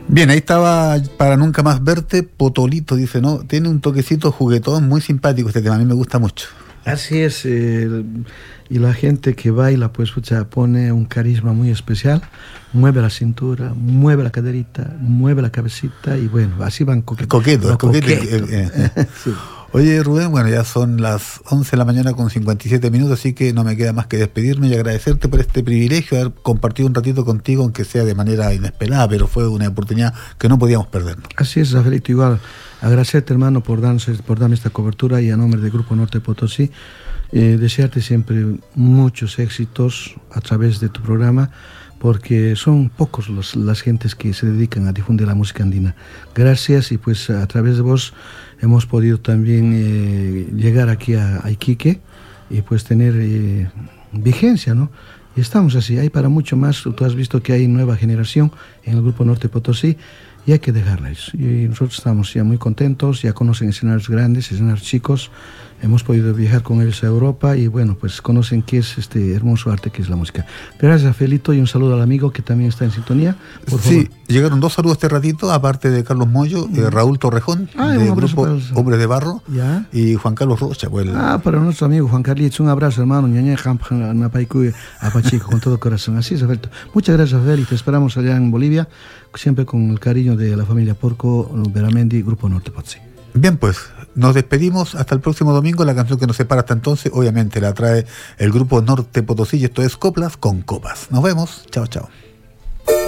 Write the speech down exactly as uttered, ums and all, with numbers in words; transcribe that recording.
Bien, ahí estaba Para Nunca Más Verte, Potolito, dice, ¿no? Tiene un toquecito juguetón muy simpático este tema, a mí me gusta mucho. Así es, eh, y la gente que baila, pues, pucha, pone un carisma muy especial, mueve la cintura, mueve la caderita, mueve la cabecita, y bueno, así van coquetos. Coqueto, coqueto. coqueto. Eh, eh. Sí. Oye, Rubén, bueno, ya son las once de la mañana con cincuenta y siete minutos, así que no me queda más que despedirme y agradecerte por este privilegio de haber compartido un ratito contigo, aunque sea de manera inesperada, pero fue una oportunidad que no podíamos perdernos. Así es, Rafaelito, igual, agradecerte, hermano, por darnos, por darme esta cobertura, y a nombre del Grupo Norte Potosí, eh, desearte siempre muchos éxitos a través de tu programa, porque son pocos los, las gentes que se dedican a difundir la música andina. Gracias, y pues a través de vos hemos podido también eh, llegar aquí a, a Iquique y pues tener eh, vigencia, ¿no? Y estamos así, hay para mucho más. Tú has visto que hay nueva generación en el Grupo Norte Potosí y hay que dejarles. Y nosotros estamos ya muy contentos, ya conocen escenarios grandes, escenarios chicos. Hemos podido viajar con ellos a Europa y bueno, pues conocen qué es este hermoso arte que es la música. Gracias, Felito, y un saludo al amigo que también está en sintonía. Por sí, favor. Llegaron dos saludos este ratito, aparte de Carlos Moyo, mm. eh, Raúl Torrejón, ah, del grupo Hombres de Barro, ¿ya? Y Juan Carlos Rocha. Pues, el... Ah, para nuestro amigo Juan Carlitos, un abrazo, hermano, ñaña, napaicuy, apachico, con todo corazón. Así es, Felito. Muchas gracias, Feli, te esperamos allá en Bolivia, siempre con el cariño de la familia Porco, Veramendi, Grupo Norte Potosí. Bien, pues, nos despedimos hasta el próximo domingo. La canción que nos separa hasta entonces, obviamente, la trae el Grupo Norte Potosí, y esto es Coplas con Copas. Nos vemos, chao, chao.